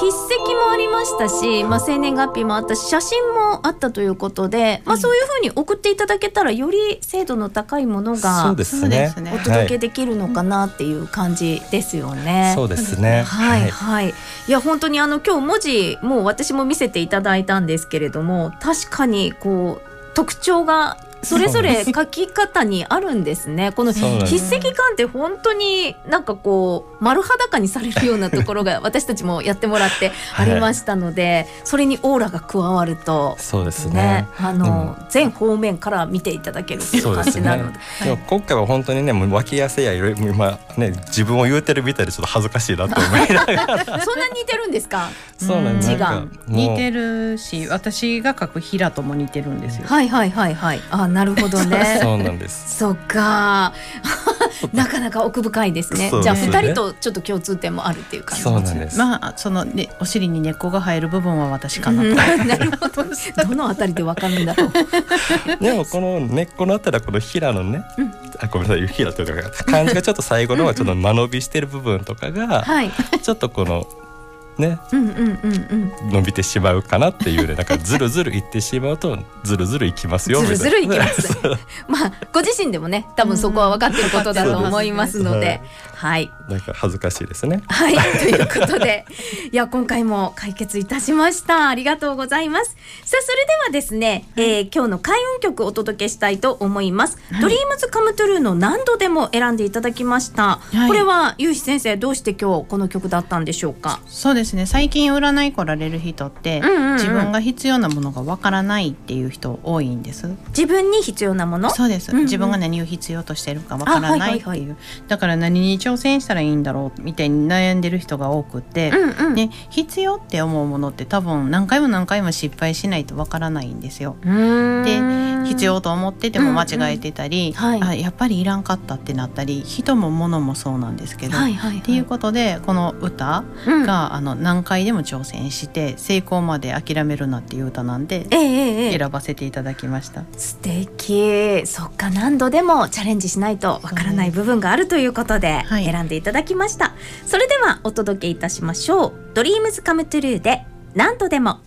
筆跡もありましたし、生年月日もあったし写真もあったということで、そういうふうに送っていただけたらより精度の高いものがそうですね、 お届けできるのかなっていう感じですよね。 そうですね、 はいはい。いや本当に今日文字もう私も見せていただいたんですけれども、確かにこう特徴がそれぞれ書き方にあるんですね。この筆跡感って本当になんかこう丸裸にされるようなところが私たちもやってもらってありましたので、それにオーラが加わると、 そうですね、 全方面から見ていただけるという感じなので、 でも今回は本当にね、もう脇汗やいろいろ今ね自分を言うてるみたいでちょっと恥ずかしいなと思いながらそんな似てるんですか？ そうなんです。 字が似てるし、私が書く平とも似てるんですよ。 はいはいはいはい。なるほどね。 そうなんです。 そっかなかなか奥深いですね。じゃあ2人とちょっと共通点もあるっていう感じ。 そうなんです。 その、ね、お尻に根っこが生える部分は私かなと。 なるほど。どのあたりでわかるんだろう。 でもこの根っこのあたりはこの平のね、ごめんなさい、平というか漢字がちょっと最後のちょっと間延びしてる部分とかがちょっとこのね、伸びてしまうかなっていうね、なんかずるずるいってしまうとずるずるいきますよみたいな。 ずるずるいきます。ご自身でもね多分そこは分かっていることだと思いますので、はい。なんか恥ずかしいですね。 はい、ということでいや今回も解決いたしました。ありがとうございます。さあそれではですね、今日の開運曲をお届けしたいと思います。ドリームズカムトゥルーの何度でも選んでいただきました。これはゆうひ先生どうして今日この曲だったんでしょうか？ そうですね、最近占い来られる人って、自分が必要なものがわからないっていう人多いんです。 自分に必要なもの？ そうです、自分が何を必要としてるかわからないっていう、だから何に挑戦したらいいんだろうみたいに悩んでる人が多くて、で必要って思うものって多分何回も何回も失敗しないとわからないんですよ。で必要と思ってても間違えてたり、やっぱりいらんかったってなったり、人も物もそうなんですけど、っていうことでこの歌が、何回でも挑戦して成功まで諦めるなっていう歌なんで、選ばせていただきました。 素敵。そっか、何度でもチャレンジしないとわからない部分があるということで選んでいただきました。それではお届けいたしましょう。ドリームズカムトゥルーで何度でも。